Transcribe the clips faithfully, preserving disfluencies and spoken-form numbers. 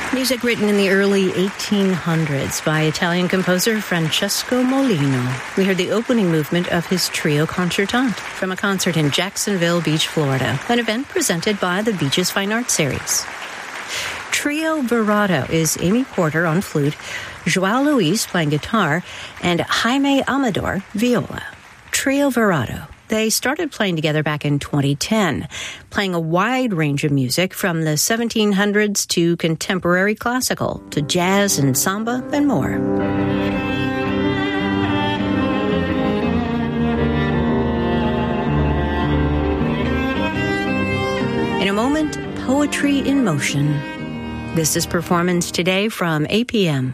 Music written in the early eighteen hundreds by Italian composer Francesco Molino. We heard the opening movement of his Trio Concertante from a concert in Jacksonville Beach, Florida, an event presented by the Beaches Fine Arts Series. Trio Virato is Amy Porter on flute, Joao Luis playing guitar, and Jaime Amador viola. Trio Virato. They started playing together back in twenty ten, playing a wide range of music from the seventeen hundreds to contemporary classical, to jazz and samba and more. In a moment, poetry in motion. This is Performance Today from A P M.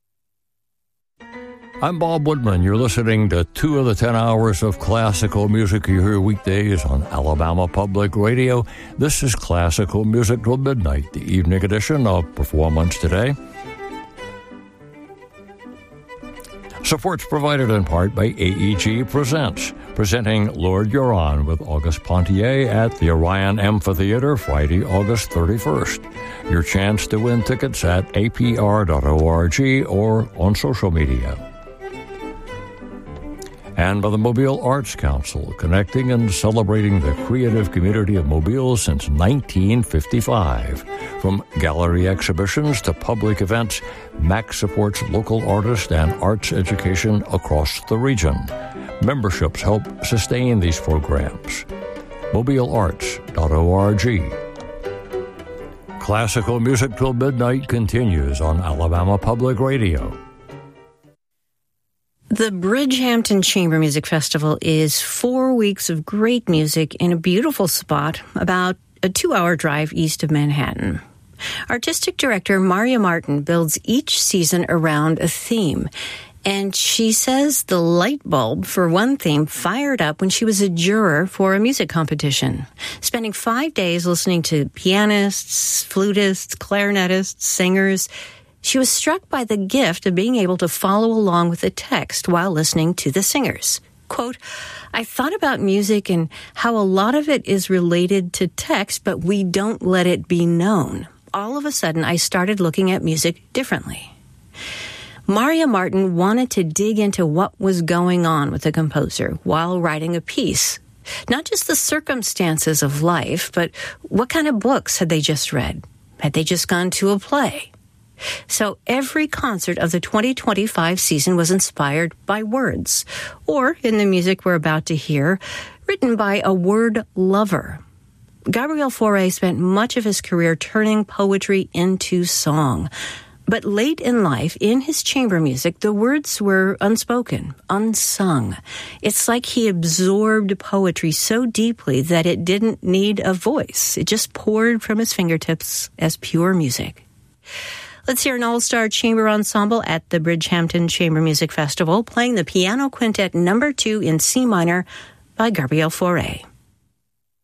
I'm Bob Woodman. You're listening to two of the ten hours of classical music you hear weekdays on Alabama Public Radio. This is Classical Music Till Midnight, the evening edition of Performance Today. Support's provided in part by A E G Presents, presenting Lord Huron with Auguste Pontier at the Orion Amphitheater Friday, August thirty-first. Your chance to win tickets at A P R dot org or on social media. And by the Mobile Arts Council, connecting and celebrating the creative community of Mobile since nineteen fifty-five. From gallery exhibitions to public events, M A C supports local artists and arts education across the region. Memberships help sustain these programs. mobile arts dot org. Classical Music Till Midnight continues on Alabama Public Radio. The Bridgehampton Chamber Music Festival is four weeks of great music in a beautiful spot about a two-hour drive east of Manhattan. Artistic director Maria Martin builds each season around a theme, and she says the light bulb for one theme fired up when she was a juror for a music competition, spending five days listening to pianists, flutists, clarinetists, singers. She was struck by the gift of being able to follow along with the text while listening to the singers. Quote, I thought about music and how a lot of it is related to text, but we don't let it be known. All of a sudden, I started looking at music differently. Maria Martin wanted to dig into what was going on with the composer while writing a piece. Not just the circumstances of life, but what kind of books had they just read? Had they just gone to a play? So every concert of the twenty twenty-five season was inspired by words, or in the music we're about to hear, written by a word lover. Gabriel Fauré spent much of his career turning poetry into song. But late in life, in his chamber music, the words were unspoken, unsung. It's like he absorbed poetry so deeply that it didn't need a voice. It just poured from his fingertips as pure music. Let's hear an all-star chamber ensemble at the Bridgehampton Chamber Music Festival playing the Piano Quintet number two in C minor by Gabriel Fauré.